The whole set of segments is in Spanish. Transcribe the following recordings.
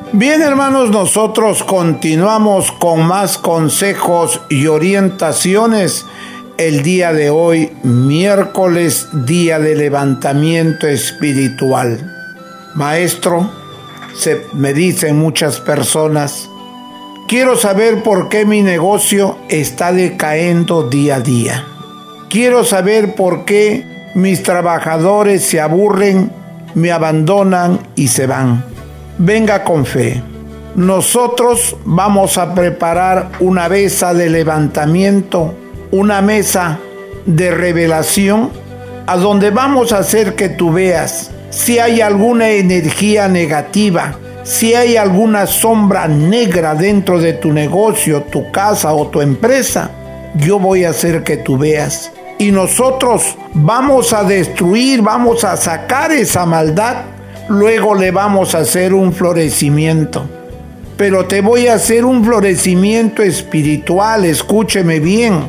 Bien, hermanos, nosotros continuamos con más consejos y orientaciones. El día de hoy, miércoles, día de levantamiento espiritual. Maestro, me dicen muchas personas, quiero saber por qué mi negocio está decayendo día a día. Quiero saber por qué mis trabajadores se aburren, me abandonan y se van. Venga con fe. Nosotros vamos a preparar una mesa de levantamiento, una mesa de revelación, a donde vamos a hacer que tú veas si hay alguna energía negativa, si hay alguna sombra negra dentro de tu negocio, tu casa o tu empresa. Yo voy a hacer que tú veas. Y nosotros vamos a destruir, vamos a sacar esa maldad. Luego le vamos a hacer un florecimiento. Pero te voy a hacer un florecimiento espiritual, escúcheme bien.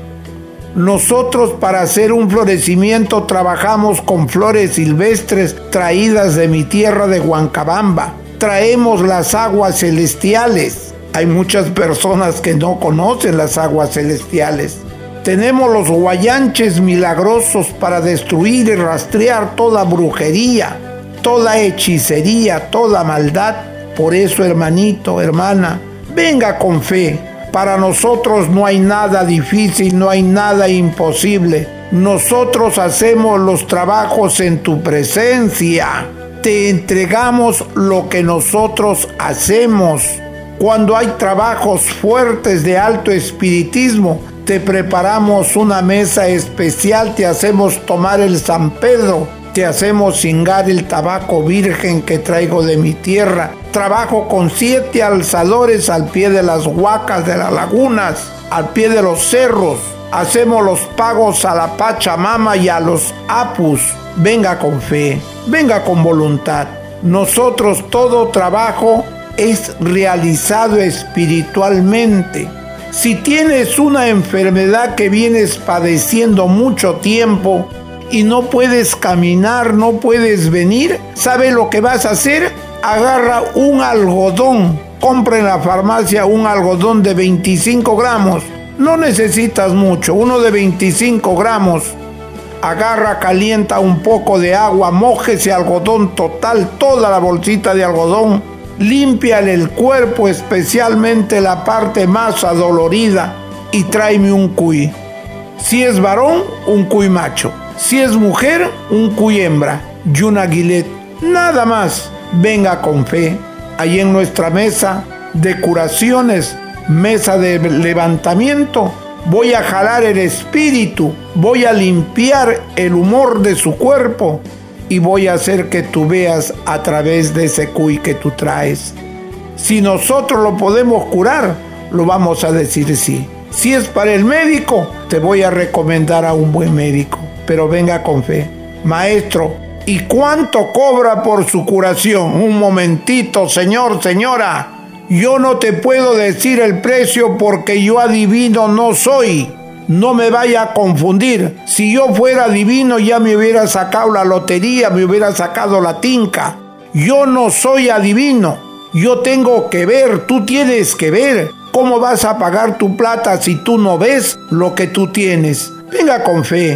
Nosotros para hacer un florecimiento trabajamos con flores silvestres traídas de mi tierra de Huancabamba. Traemos las aguas celestiales. Hay muchas personas que no conocen las aguas celestiales. Tenemos los guayanches milagrosos para destruir y rastrear toda brujería, toda hechicería, toda maldad. Por eso, hermanito, hermana, venga con fe. Para nosotros no hay nada difícil, no hay nada imposible. Nosotros hacemos los trabajos en tu presencia. Te entregamos lo que nosotros hacemos. Cuando hay trabajos fuertes de alto espiritismo, te preparamos una mesa especial, te hacemos tomar el San Pedro, te hacemos cingar el tabaco virgen que traigo de mi tierra. Trabajo con 7 alzadores al pie de las huacas de las lagunas, al pie de los cerros. Hacemos los pagos a la Pachamama y a los Apus. Venga con fe, venga con voluntad. Nosotros todo trabajo es realizado espiritualmente. Si tienes una enfermedad que vienes padeciendo mucho tiempo y no puedes caminar, no puedes venir, ¿sabe lo que vas a hacer? Agarra un algodón, compra en la farmacia un algodón de 25 gramos. No necesitas mucho, uno de 25 gramos. Agarra, calienta un poco de agua, moje ese algodón total, toda la bolsita de algodón. Límpiale el cuerpo, especialmente la parte más adolorida, y tráeme un cuy. Si es varón, un cuy macho. Si es mujer, un cuy hembra y un aguilet. Nada más. Venga con fe. Ahí en nuestra mesa de curaciones, mesa de levantamiento, voy a jalar el espíritu, voy a limpiar el humor de su cuerpo y voy a hacer que tú veas a través de ese cuy que tú traes. Si nosotros lo podemos curar, lo vamos a decir sí. Si es para el médico, te voy a recomendar a un buen médico, pero venga con fe. Maestro, ¿y cuánto cobra por su curación? Un momentito, señor, señora. Yo no te puedo decir el precio porque yo adivino no soy. No me vaya a confundir. Si yo fuera adivino ya me hubiera sacado la lotería, me hubiera sacado la tinca. Yo no soy adivino. Yo tengo que ver, tú tienes que ver. ¿Cómo vas a pagar tu plata si tú no ves lo que tú tienes? Venga con fe.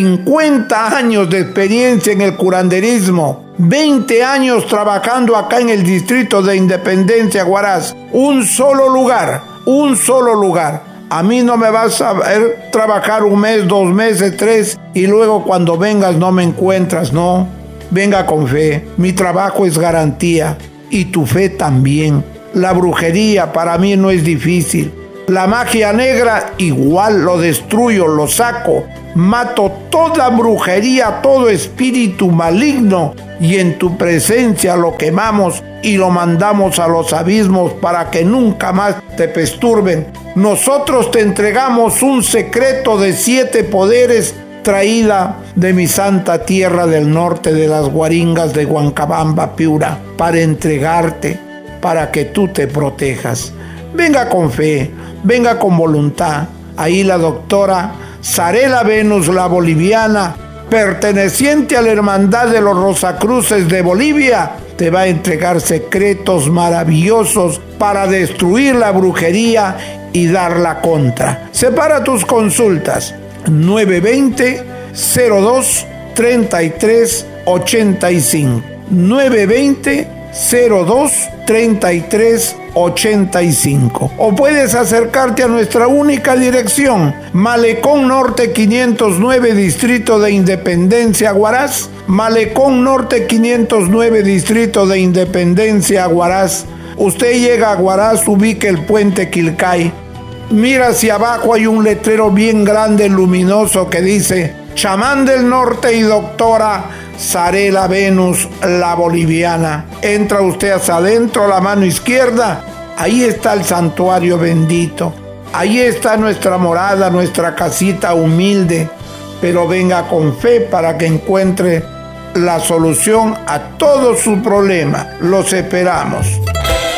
50 años de experiencia en el curanderismo. 20 años trabajando acá en el distrito de Independencia, Huaraz. Un solo lugar. A mí no me vas a ver trabajar 1 mes, 2 meses, 3 y luego cuando vengas no me encuentras, no. Venga con fe. Mi trabajo es garantía y tu fe también. La brujería para mí no es difícil. La magia negra igual lo destruyo, lo saco. Mato toda brujería, todo espíritu maligno y en tu presencia lo quemamos y lo mandamos a los abismos para que nunca más te perturben. Nosotros te entregamos un secreto de 7 poderes traída de mi santa tierra del norte de las Guaringas de Huancabamba, Piura, para entregarte, para que tú te protejas. Venga con fe, venga con voluntad. Ahí la doctora Sarela Venus, la boliviana, perteneciente a la Hermandad de los Rosacruces de Bolivia, te va a entregar secretos maravillosos para destruir la brujería y dar la contra. Separa tus consultas 920-02-33-85. 920-02-33-85. O puedes acercarte a nuestra única dirección, Malecón Norte 509, Distrito de Independencia, Huaraz. Malecón Norte 509, Distrito de Independencia, Huaraz. Usted llega a Huaraz, ubica el puente Quilcay. Mira hacia abajo, hay un letrero bien grande, luminoso, que dice Chamán del Norte y doctora Zarela Venus, la boliviana. Entra usted hacia adentro, a la mano izquierda. Ahí está el santuario bendito. Ahí está nuestra morada, nuestra casita humilde. Pero venga con fe para que encuentre la solución a todo su problema. Los esperamos.